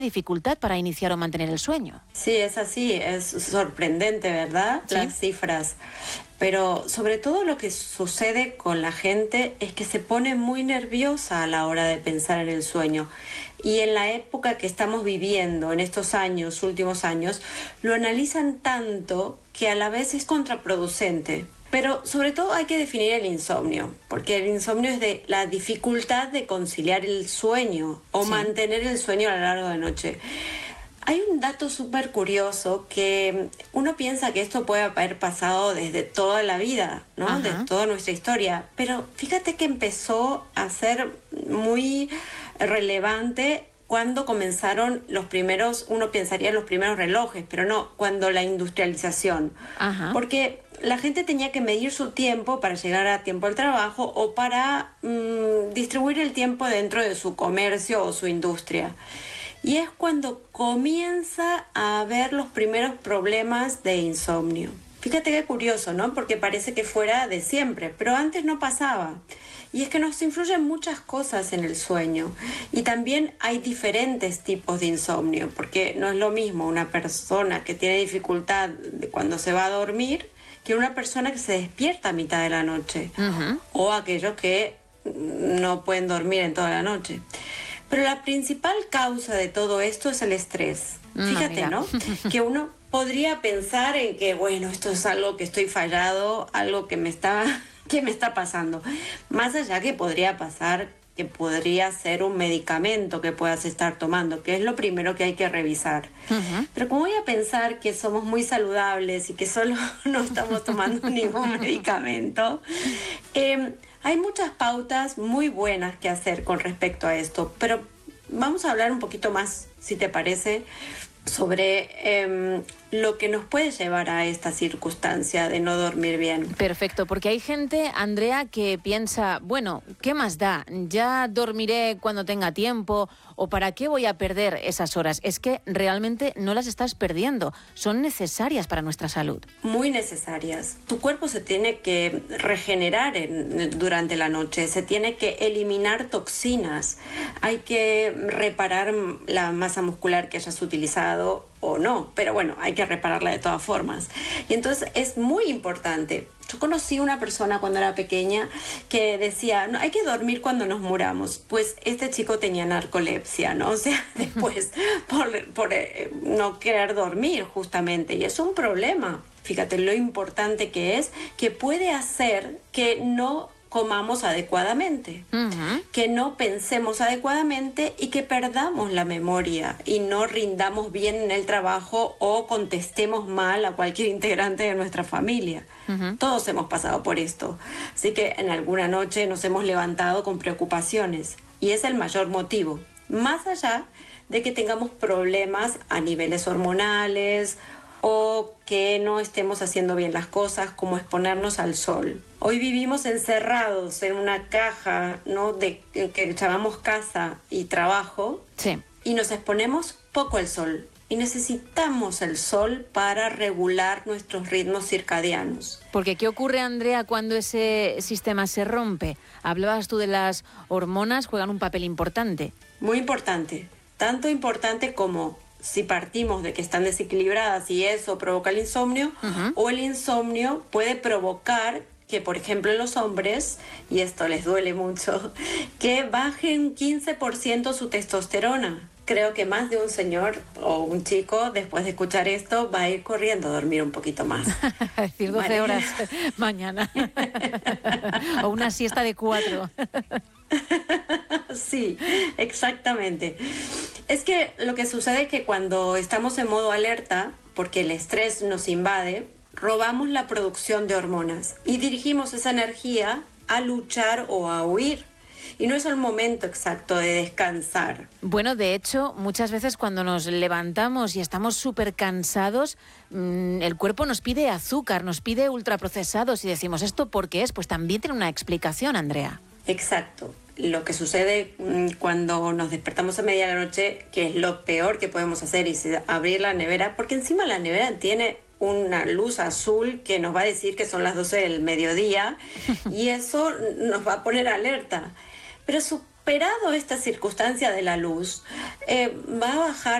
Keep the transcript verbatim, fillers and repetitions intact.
dificultad para iniciar o mantener el sueño. Sí, es así, es sorprendente, ¿verdad? Sí. Las cifras. Pero sobre todo lo que sucede con la gente es que se pone muy nerviosa a la hora de pensar en el sueño. Y en la época que estamos viviendo, en estos años, últimos años, lo analizan tanto que a la vez es contraproducente. Pero sobre todo hay que definir el insomnio, porque el insomnio es de la dificultad de conciliar el sueño o Sí. mantener el sueño a lo largo de la noche. Hay un dato súper curioso que uno piensa que esto puede haber pasado desde toda la vida, ¿no? Ajá. De toda nuestra historia, pero fíjate que empezó a ser muy relevante cuando comenzaron los primeros, uno pensaría los primeros relojes, pero no, cuando la industrialización. Ajá. Porque la gente tenía que medir su tiempo para llegar a tiempo al trabajo o para mmm, distribuir el tiempo dentro de su comercio o su industria. Y es cuando comienza a haber los primeros problemas de insomnio. Fíjate qué curioso, ¿no? Porque parece que fuera de siempre, pero antes no pasaba. Y es que nos influyen muchas cosas en el sueño. Y también hay diferentes tipos de insomnio, porque no es lo mismo una persona que tiene dificultad de cuando se va a dormir que una persona que se despierta a mitad de la noche. Ujú. O aquellos que no pueden dormir en toda la noche. Pero la principal causa de todo esto es el estrés. Mm, Fíjate, mira. ¿no? Que uno podría pensar en que, bueno, esto es algo que estoy fallado, algo que me está, que me está pasando. Más allá que podría pasar, que podría ser un medicamento que puedas estar tomando, que es lo primero que hay que revisar. Ujú. Pero como voy a pensar que somos muy saludables y que solo no estamos tomando ningún medicamento, eh, hay muchas pautas muy buenas que hacer con respecto a esto, pero vamos a hablar un poquito más, si te parece, sobre eh, lo que nos puede llevar a esta circunstancia de no dormir bien. Perfecto, porque hay gente, Andrea, que piensa, bueno, ¿qué más da? Ya dormiré cuando tenga tiempo, o ¿para qué voy a perder esas horas? Es que realmente no las estás perdiendo, son necesarias para nuestra salud. Muy necesarias. Tu cuerpo se tiene que regenerar en- durante la noche, se tiene que eliminar toxinas, hay que reparar la masa muscular que hayas utilizado o no, pero bueno, hay que repararla de todas formas. Y entonces es muy importante. Yo conocí una persona cuando era pequeña que decía, no, hay que dormir cuando nos muramos. Pues este chico tenía narcolepsia, ¿no? O sea, después por, por eh, no querer dormir justamente. Y es un problema. Fíjate lo importante que es, que puede hacer que no comamos adecuadamente, Ujú. que no pensemos adecuadamente y que perdamos la memoria y no rindamos bien en el trabajo o contestemos mal a cualquier integrante de nuestra familia. Ujú. Todos hemos pasado por esto, así que en alguna noche nos hemos levantado con preocupaciones y es el mayor motivo, más allá de que tengamos problemas a niveles hormonales o que no estemos haciendo bien las cosas, como exponernos al sol. Hoy vivimos encerrados en una caja, ¿no?, de que llamamos casa y trabajo, Sí. y nos exponemos poco al sol. Y necesitamos el sol para regular nuestros ritmos circadianos. Porque ¿qué ocurre, Andrea, cuando ese sistema se rompe? Hablabas tú de las hormonas, juegan un papel importante. Muy importante, tanto importante como si partimos de que están desequilibradas y eso provoca el insomnio, Ujú. o el insomnio puede provocar que, por ejemplo, en los hombres, y esto les duele mucho, que bajen quince por ciento su testosterona. Creo que más de un señor o un chico, después de escuchar esto, va a ir corriendo a dormir un poquito más. Es decir, doce Vale. horas mañana. O una siesta de cuatro. Sí, exactamente. Es que lo que sucede es que cuando estamos en modo alerta, porque el estrés nos invade, robamos la producción de hormonas y dirigimos esa energía a luchar o a huir. Y no es el momento exacto de descansar. Bueno, de hecho, muchas veces cuando nos levantamos y estamos súper cansados, mmm, el cuerpo nos pide azúcar, nos pide ultraprocesados y decimos, ¿esto por qué es? Pues también tiene una explicación, Andrea. Exacto. Lo que sucede mm, cuando nos despertamos a media de la noche, que es lo peor que podemos hacer, es abrir la nevera, porque encima la nevera tiene una luz azul que nos va a decir que son las doce del mediodía y eso nos va a poner alerta. Pero su superado esta circunstancia de la luz, eh, va a bajar